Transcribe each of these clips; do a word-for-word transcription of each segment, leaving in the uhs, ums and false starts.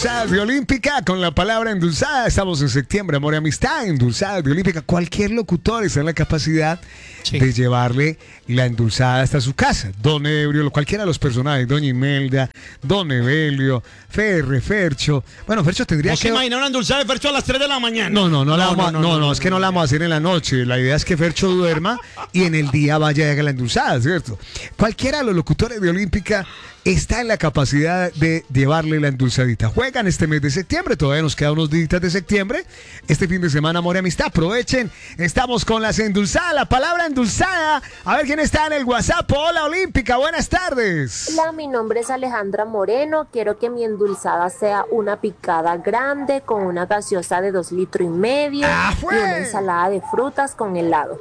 Biolímpica con la palabra endulzada. Estamos en septiembre, amor y amistad. Endulzada, biolímpica. Cualquier locutor está en la capacidad sí. de llevarle la endulzada hasta su casa. Don Ebrio, cualquiera de los personajes, Doña Imelda, Don Evelio, Ferre, Fercho. Bueno, Fercho tendría ¿Vos que. se imagina una endulzada de Fercho a las tres de la mañana? No, no, no, no, la no, vamos a- no, no, no, no, no, es que no no, la vamos a hacer en la noche. La idea es que Fercho duerma y en el día vaya y haga la endulzada, ¿cierto? Cualquiera de los locutores de Olímpica está en la capacidad de llevarle la endulzadita. Juegan este mes de septiembre, todavía nos quedan unos días de septiembre. Este fin de semana, amor y amistad, aprovechen. Estamos con las endulzadas, la palabra endulzada. A ver quién está en el WhatsApp. Hola, Olímpica, buenas tardes. Hola, mi nombre es Alejandra Moreno. Quiero que mi endulzada sea una picada grande con una gaseosa de dos litros y medio ¡Ah, y fue! una ensalada de frutas con helado.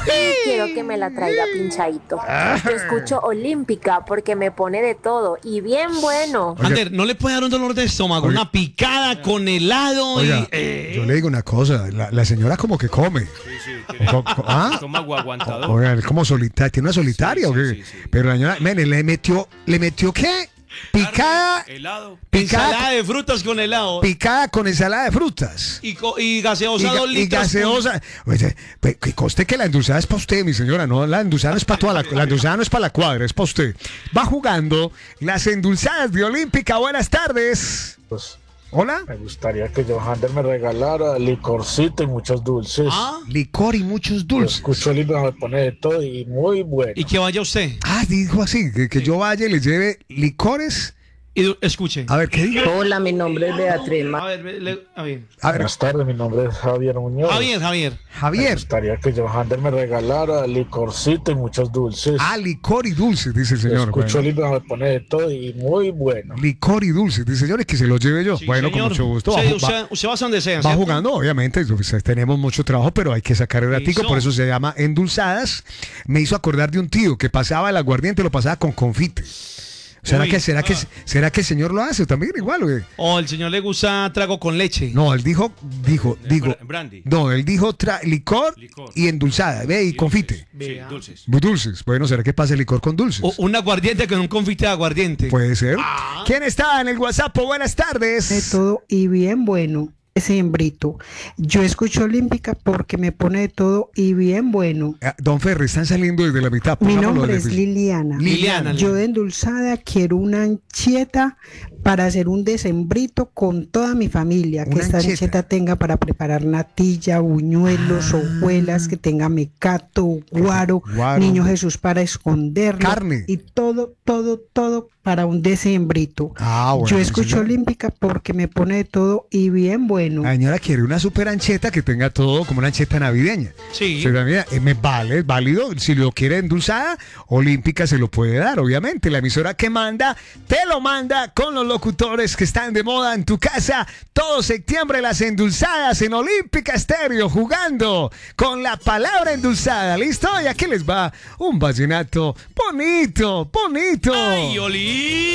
Y quiero que me la traiga pinchadito. Yo escucho Olímpica porque me pone de todo y bien bueno. Oiga. Ander, ¿no le puede dar un dolor de estómago? Oiga. Una picada con helado Oiga, y... eh, yo le digo una cosa, la, la señora como que come. Sí, sí, tiene Co- co- ¿ah? estómago aguantador. Oiga, es como solitaria, tiene una solitaria Sí, o sí, qué. sí, sí. Pero la señora, mene, le metió, ¿le metió qué? Picada, Helado. picada, ensalada de frutas con helado. picada con ensalada de frutas. Y, co- y gaseosa Y, ga- dos y litros. gaseosa. Oye, pues, que conste que la endulzada es para usted, mi señora. No, la endulzada no es para toda la, la endulzada no es para la cuadra, es para usted. Va jugando las endulzadas de Olímpica. Buenas tardes. Pues, Hola. me gustaría que Johander me regalara licorcito y muchos dulces. Ah, Licor y muchos Yo dulces. escucho el libro, me pone de todo y muy bueno. y que vaya usted. Ah, dijo así, que, que yo vaya y le lleve licores. Y du- escuche. A ver, ¿qué dijo? Hola, mi nombre es Beatriz. A ver, ve- le- a ver. A ver, Buenas tardes, mi nombre es Javier Muñoz. Javier, Javier. Me Javier. gustaría que Johander me regalara licorcito y muchos dulces. Ah, licor y dulces, dice el Yo señor. escucho el Bueno. libro, me pone de todo y muy bueno. Licor y dulces, dice el señor, y que se lo lleve yo. Sí, bueno, con señor. mucho gusto. Sí, Va- va- usted, usted va a donde sea. Va ¿cierto? jugando, obviamente, pues, tenemos mucho trabajo, pero hay que sacar el ratico, Eso. por eso se llama endulzadas. Me hizo acordar de un tío que pasaba el aguardiente, lo pasaba con confite. ¿Será Uy, que, será, que, ah. será que el señor lo hace también igual, güey? O el señor le gusta trago con leche. No, él dijo, dijo, Eh, digo, bra- brandy. no, él dijo tra- licor, Licor. y endulzada, ve, y confite. Sí, Vea. dulces. Muy dulces. Bueno, ¿será que pasa el licor con dulces? O un aguardiente con un confite de aguardiente. Puede ser. Ah. ¿Quién está en el WhatsApp? Buenas de tardes. todo y bien bueno. Ese hembrito. Yo escucho Olímpica porque me pone de todo y bien bueno. Ah, Don Ferri, están saliendo desde la mitad. Mi pongámoslo nombre desde es el- Liliana. Liliana. Yo de endulzada quiero una ancheta para hacer un decembrito con toda mi familia. Una Que esta ancheta. ancheta tenga para preparar natilla, buñuelos, Ah. hojuelas, que tenga mecato, guaro, Guaro. niño Jesús para esconderlo. Carne. Y todo, todo, todo para un decembrito. Ah, bueno, Yo sí, escucho señor. Olímpica porque me pone de todo y bien bueno. La señora quiere una super ancheta que tenga todo como una ancheta navideña. Sí. O sea, mira, eh, me vale, es válido. Si lo quiere endulzada, Olímpica se lo puede dar, obviamente. La emisora que manda, te lo manda con los locutores que están de moda en tu casa. Todo septiembre las endulzadas en Olímpica Estéreo, jugando con la palabra endulzada. ¿Listo? Y aquí les va un vallenato bonito, bonito. ¡Ay, Oli!